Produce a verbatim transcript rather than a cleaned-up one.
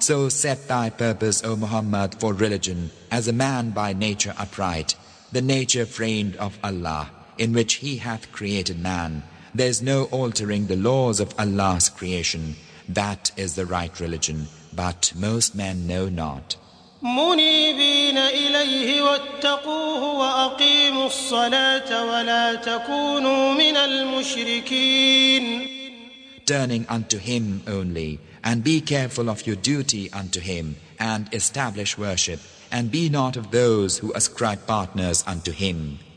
So set thy purpose, O Muhammad, for religion as a man by nature upright, the nature framed of Allah, in which He hath created man. There is no altering the laws of Allah's creation. That is the right religion, but most men know not. منيبين إليه واتقوه وأقيموا الصلاة ولا تكونوا من المشركين. Turning unto Him only, and be careful of your duty unto Him, and establish worship, and be not of those who ascribe partners unto Him.